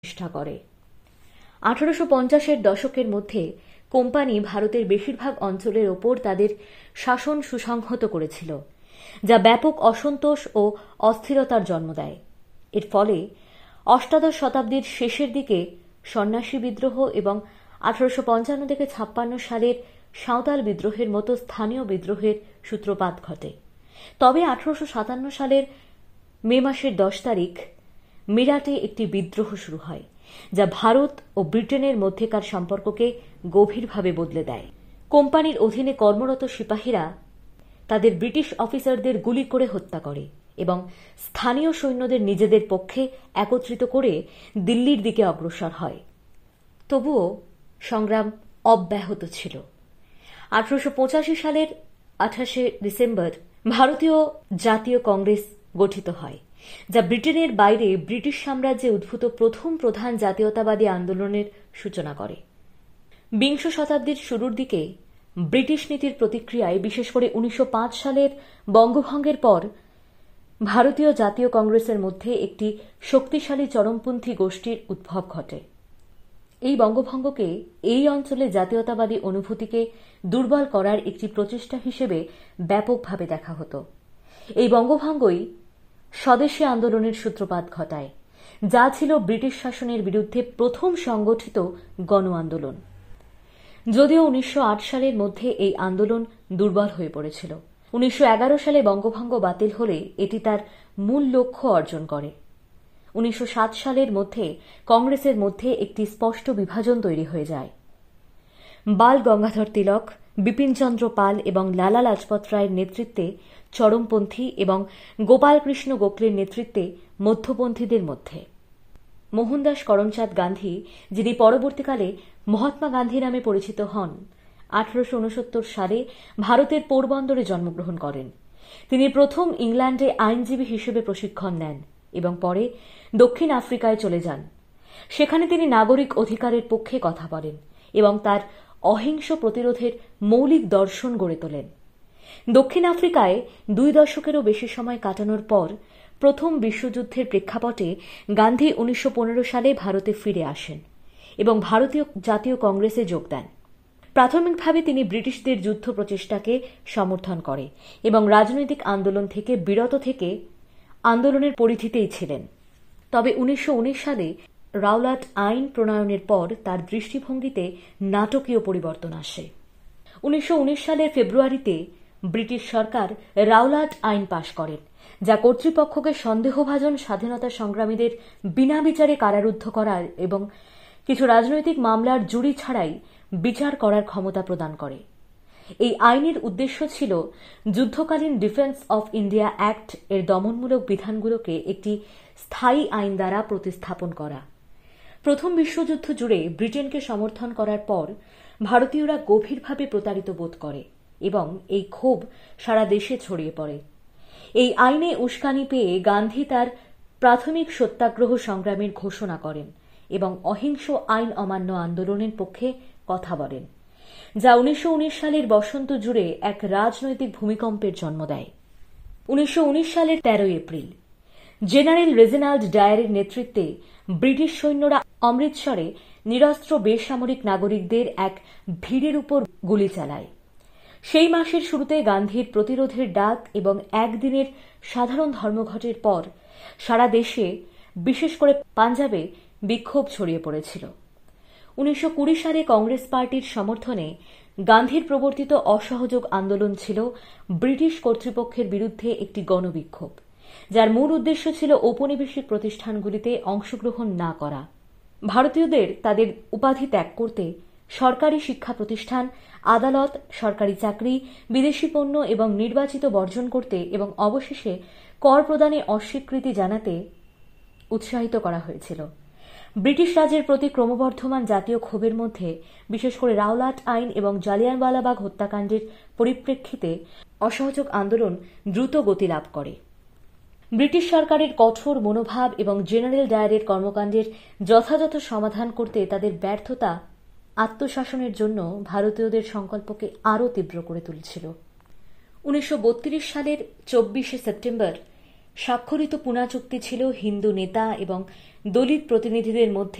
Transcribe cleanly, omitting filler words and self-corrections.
প্রতিষ্ঠা করে। 1850-এর দশকের মধ্যে কোম্পানি ভারতের বেশিরভাগ অঞ্চলের ওপর তাদের শাসন সুসংহত করেছিল, যা ব্যাপক অসন্তোষ ও অস্থিরতার জন্ম দেয়। এর ফলে অষ্টাদশ শতাব্দীর শেষের দিকে সন্ন্যাসী বিদ্রোহ এবং 1855-56 সালের সাঁওতাল বিদ্রোহের মতো স্থানীয় বিদ্রোহের সূত্রপাত ঘটে। তবে 1857 সালের মে মাসের 10 তারিখ মিরাটে একটি বিদ্রোহ শুরু হয়, যা ভারত ও ব্রিটেনের মধ্যেকার সম্পর্ককে গভীরভাবে বদলে দেয়। কোম্পানির অধীনে কর্মরত সিপাহীরা তাদের ব্রিটিশ অফিসারদের গুলি করে হত্যা করে এবং স্থানীয় সৈন্যদের নিজেদের পক্ষে একত্রিত করে দিল্লির দিকে অগ্রসর হয়। তবুও সংগ্রাম অব্যাহত ছিল। 1885 সালের 28 ডিসেম্বর ভারতীয় জাতীয় কংগ্রেস গঠিত হয়, যা ব্রিটেনের বাইরে ব্রিটিশ সাম্রাজ্যে উদ্ভূত প্রথম প্রধান জাতীয়তাবাদী আন্দোলনের সূচনা করে। বিংশ শতাব্দীর শুরুর দিকে ব্রিটিশ নীতির প্রতিক্রিয়ায়, বিশেষ করে 1905 সালের বঙ্গভঙ্গের পর ভারতীয় জাতীয় কংগ্রেসের মধ্যে একটি শক্তিশালী চরমপন্থী গোষ্ঠীর উদ্ভব ঘটে। এই বঙ্গভঙ্গকে এই অঞ্চলে জাতীয়তাবাদী অনুভূতিকে দুর্বল করার একটি প্রচেষ্টা হিসেবে ব্যাপকভাবে দেখা হতো। এই বঙ্গভঙ্গই স্বদেশী আন্দোলনের সূত্রপাত ঘটায়, যা ছিল ব্রিটিশ শাসনের বিরুদ্ধে প্রথম সংগঠিত গণ আন্দোলন। যদিও 1908 সালের মধ্যে এই আন্দোলন দুর্বল হয়ে পড়েছিল, 1911 সালে বঙ্গভঙ্গ বাতিল হলে এটি তার মূল লক্ষ্য অর্জন করে। 1907 সালের মধ্যে কংগ্রেসের মধ্যে একটি স্পষ্ট বিভাজন তৈরি হয়ে যায়। বাল গঙ্গাধর তিলক, বিপিনচন্দ্র পাল এবং লালা লাজপত রায়ের নেতৃত্বে চরমপন্থী এবং গোপালকৃষ্ণ গোখলের নেতৃত্বে মধ্যপন্থীদের মধ্যে মোহনদাস করমচাঁদ গান্ধী, যিনি পরবর্তীকালে মহাত্মা গান্ধী নামে পরিচিত হন, 1869 সালে ভারতের পোরবন্দরে জন্মগ্রহণ করেন। তিনি প্রথম ইংল্যান্ডে আইনজীবী হিসেবে প্রশিক্ষণ নেন এবং পরে দক্ষিণ আফ্রিকায় চলে যান। সেখানে তিনি নাগরিক অধিকারের পক্ষে কথা বলেন এবং তার অহিংস প্রতিরোধের মৌলিক দর্শন গড়ে তোলেন। দক্ষিণ আফ্রিকায় 2 দশকেরও বেশি সময় কাটানোর পর প্রথম বিশ্বযুদ্ধের প্রেক্ষাপটে গান্ধী 1915 সালে ভারতে ফিরে আসেন এবং ভারতীয় জাতীয় কংগ্রেসে যোগ দেন। প্রাথমিকভাবে তিনি ব্রিটিশদের যুদ্ধ প্রচেষ্টাকে সমর্থন করে এবং রাজনৈতিক আন্দোলন থেকে বিরত থেকে আন্দোলনের পরিধিতেই ছিলেন। তবে 1919 সালে রাওলাট আইন প্রণয়নের পর তার দৃষ্টিভঙ্গিতে নাটকীয় পরিবর্তন আসে। 1919 সালের ফেব্রুয়ারিতে ব্রিটিশ সরকার রাওলাট আইন পাশ করেন, যা কর্তৃপক্ষকে সন্দেহভাজন স্বাধীনতা সংগ্রামীদের বিনা বিচারে কারারুদ্ধ করার এবং কিছু রাজনৈতিক মামলার জুরি ছাড়াই বিচার করার ক্ষমতা প্রদান করে। এই আইনের উদ্দেশ্য ছিল যুদ্ধকালীন ডিফেন্স অফ ইন্ডিয়া অ্যাক্ট এর দমনমূলক বিধানগুলোকে একটি স্থায়ী আইন দ্বারা প্রতিস্থাপন করা। প্রথম বিশ্বযুদ্ধ জুড়ে ব্রিটেনকে সমর্থন করার পর ভারতীয়রা গভীরভাবে প্রতারিত বোধ করে এবং এই ক্ষোভ সারা দেশে ছড়িয়ে পড়ে। এই আইনে উস্কানি পেয়ে গান্ধী তার প্রাথমিক সত্যাগ্রহ সংগ্রামের ঘোষণা করেন এবং অহিংস আইন অমান্য আন্দোলনের পক্ষে কথা বলেন, যা 1919 সালের বসন্ত জুড়ে এক রাজনৈতিক ভূমিকম্পের জন্ম দেয়। 1919 সালের 13 এপ্রিল জেনারেল রেজিনাল্ড ডায়ারের নেতৃত্বে ব্রিটিশ সৈন্যরা অমৃতসরে নিরস্ত্র বেসামরিক নাগরিকদের এক ভিড়ের উপর গুলি চালায়। সেই মাসের শুরুতে গান্ধীর প্রতিরোধের ডাক এবং একদিনের সাধারণ ধর্মঘটের পর সারা দেশে, বিশেষ করে পাঞ্জাবে বিক্ষোভ ছড়িয়ে পড়েছিল। 1920 সালে কংগ্রেস পার্টির সমর্থনে গান্ধীর প্রবর্তিত অসহযোগ আন্দোলন ছিল ব্রিটিশ কর্তৃপক্ষের বিরুদ্ধে একটি গণবিক্ষোভ, যার মূল উদ্দেশ্য ছিল ঔপনিবেশিক প্রতিষ্ঠানগুলিতে অংশগ্রহণ না করা, ভারতীয়দের তাদের উপাধি ত্যাগ করতে, সরকারি শিক্ষা প্রতিষ্ঠান, আদালত, সরকারি চাকরি, বিদেশি পণ্য এবং নির্বাচিত বর্জন করতে এবং অবশেষে কর প্রদানে অস্বীকৃতি জানাতে উৎসাহিত করা হয়েছিল। ব্রিটিশ রাজের প্রতি ক্রমবর্ধমান জাতীয় ক্ষোভের মধ্যে, বিশেষ করে রাওলাট আইন এবং জালিয়ানওয়ালাবাগ হত্যাকাণ্ডের পরিপ্রেক্ষিতে অসহযোগ আন্দোলন দ্রুত গতি লাভ করে। ব্রিটিশ সরকারের কঠোর মনোভাব এবং জেনারেল ডায়ারের কর্মকাণ্ডের যথাযথ সমাধান করতে তাদের ব্যর্থতা আত্মশাসনের জন্য ভারতীয়দের সংকল্পকে আরও তীব্র করে তুলছিল। 1932 সালের 24 সেপ্টেম্বর স্বাক্ষরিত পুনা চুক্তি ছিল হিন্দু নেতা এবং দলিত প্রতিনিধিদের মধ্যে